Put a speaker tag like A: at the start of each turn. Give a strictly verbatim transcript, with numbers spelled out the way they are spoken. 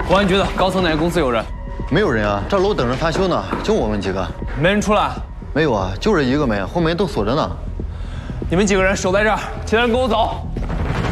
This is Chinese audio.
A: 公安局的高层哪个公司有人？
B: 没有人啊，这楼等着翻修呢，就我们几个。
A: 没人出来？
B: 没有啊，就这一个门，后门都锁着呢。
A: 你们几个人守在这儿，其他人跟我走。